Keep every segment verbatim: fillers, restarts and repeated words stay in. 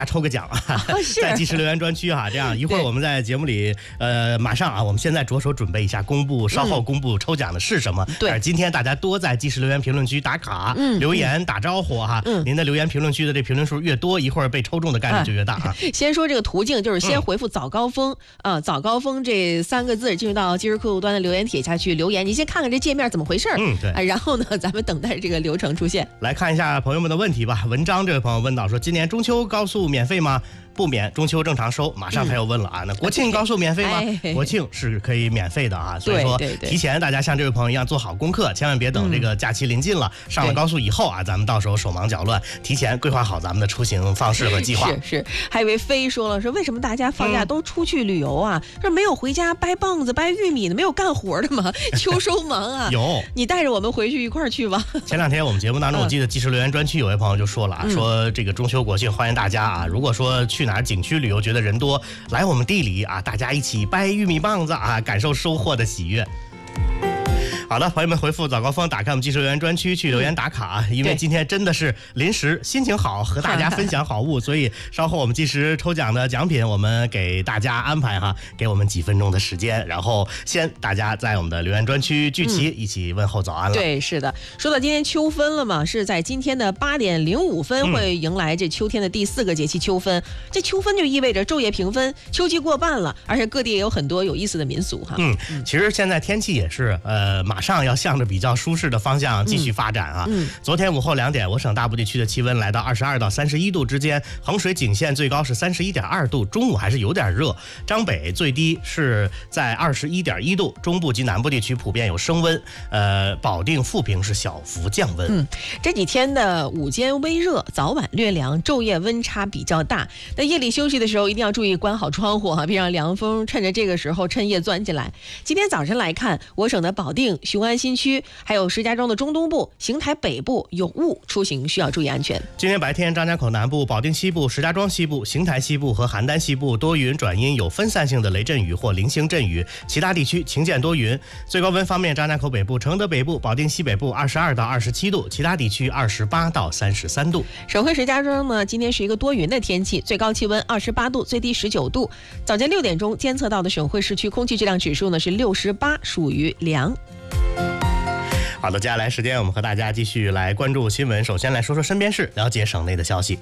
抽个奖啊， 哦、 在即时留言专区哈、啊，这样一会儿我们在节目里，呃，马上啊，我们现在着手准备一下，公布稍后公布抽奖的是什么。 对、 嗯，今天大家多在即时留言评论区打卡、 嗯、 留言打招呼哈、啊。嗯，您的留言评论区的这评论数越多，一会儿被抽中的概率就越大啊。 先说这个途径，就是先回复早高峰、嗯、啊，早高峰这三个字进入到即时客户端的留言帖下去留言，你先看看这界面怎么回事。 嗯，对、 啊，然后呢，咱们等待这个流程出现。 来看一下朋友们的问题吧。文章这位朋友问到说，今年中秋高速免费吗？不免，中秋正常收。马上他又问了啊，嗯、那国庆高速免费吗？哎、国庆是可以免费的啊，所以说提前大家像这位朋友一样做好功课，千万别等这个假期临近了、嗯、上了高速以后啊，咱们到时候手忙脚乱，提前规划好咱们的出行方式和计划。 是是，还有一位飞说了，说为什么大家放假都出去旅游啊？说、嗯、没有回家掰棒子、掰玉米的，没有干活的吗？秋收忙啊！ 有， 你带着我们回去一块儿去吧。 前两天我们节目当中，我记得即时留言专区有位朋友就说了啊，嗯、说这个中秋国庆欢迎大家啊，如果说去哪儿景区旅游觉得人多，来我们地里啊，大家一起掰玉米棒子啊，感受收获的喜悦。好的，朋友们回复早高峰，打开我们即时留言专区去留言打卡、嗯、因为今天真的是临时心情好，和大家分享好物，所以稍后我们即时抽奖的奖品我们给大家安排哈，给我们几分钟的时间，然后先大家在我们的留言专区聚齐、嗯、一起问候早安了。 对，是的，说到今天秋分了嘛，是在今天的八点零五分会迎来这秋天的第四个节气秋分、嗯、这秋分就意味着昼夜平分，秋季过半了，而且各地也有很多有意思的民俗哈。 嗯，其实现在天气也是呃马上要向着比较舒适的方向继续发展啊。嗯嗯、昨天午后两点，我省大部地区的气温来到二十二到三十一度之间，衡水景县最高是三十一点二度，中午还是有点热。张北最低是在二十一点一度，中部及南部地区普遍有升温。呃，保定、富平是小幅降温。 嗯，这几天的午间微热，早晚略凉，昼夜温差比较大。那夜里休息的时候一定要注意关好窗户哈，别让凉风趁着这个时候趁夜钻进来。今天早晨来看，我省的保定、雄安新区还有石家庄的中东部、邢台北部有雾，出行需要注意安全。 今天白天，张家口南部、保定西部、石家庄西部、邢台西部和邯郸西部多云转阴，有分散性的雷阵雨或零星阵雨，其他地区晴间多云。最高温方面，张家口北部、承德北部、保定西北部二十二到二十七度，其他地区二十八到三十三度。 省会石家庄呢，今天是一个多云的天气，最高气温二十八度，最低十九度。早间六点钟监测到的省会市区空气质量指数呢是六十八，属于良。 好的，接下来时间我们和大家继续来关注新闻。首先来说说身边事，了解省内的消息。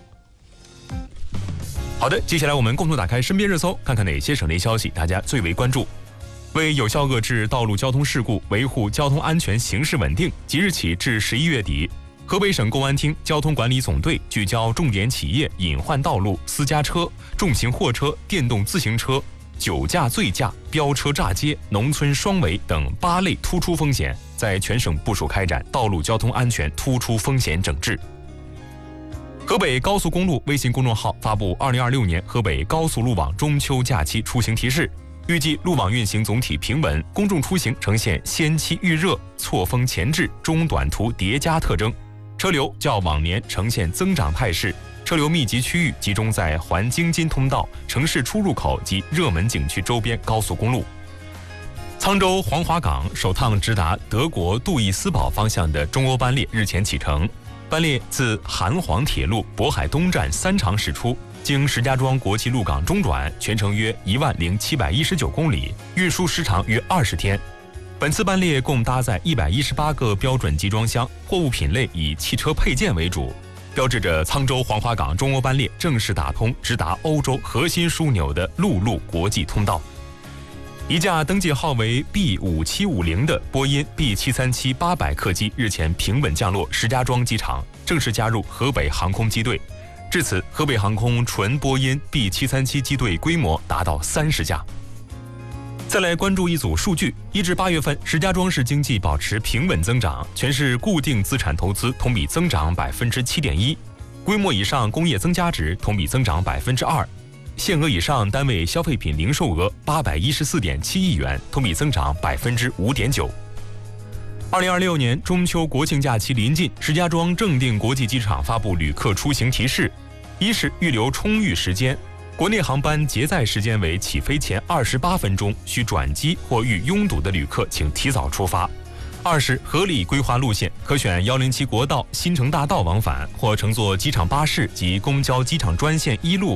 好的，接下来我们共同打开身边热搜，看看哪些省内消息大家最为关注。为有效遏制道路交通事故，维护交通安全形势稳定，即日起至十一月底，河北省公安厅交通管理总队聚焦重点企业隐患道路、私家车、重型货车、电动自行车、酒驾、醉驾、飙车炸街、农村双违等八类突出风险，在全省部署开展道路交通安全突出风险整治。河北高速公路微信公众号发布二零二六年河北高速路网中秋假期出行提示，预计路网运行总体平稳，公众出行呈现先期预热、错峰前置、中短途叠加特征，车流较往年呈现增长态势。车流密集区域集中在环京津通道、城市出入口及热门景区周边高速公路。沧州黄华港首趟直达德国杜伊斯堡方向的中欧班列日前启程，班列自韩黄铁路渤海东站三场驶出，经石家庄国际陆港中转，全程约一万零七百一十九公里，运输时长约二十天。本次班列共搭载一百一十八个标准集装箱，货物品类以汽车配件为主，标志着沧州黄华港中欧班列正式打通直达欧洲核心枢纽的陆路国际通道。一架登记号为 B 五七五零 的波音 B 七三七八百客机日前平稳降落石家庄机场，正式加入河北航空机队。至此，河北航空纯波音 B 七三七机队规模达到三十架。再来关注一组数据，一至八月份，石家庄市经济保持平稳增长，全市固定资产投资同比增长百分之七点一，规模以上工业增加值同比增长百分之二。限额以上单位消费品零售额八百一十四点七亿元，同比增长百分之五点九。二零二六年中秋国庆假期临近，石家庄正定国际机场发布旅客出行提示：一是预留充裕时间，国内航班结载时间为起飞前二十八分钟，需转机或遇拥堵的旅客请提早出发；二是合理规划路线，可选一零七国道、新城大道往返，或乘坐机场巴士及公交机场专线一路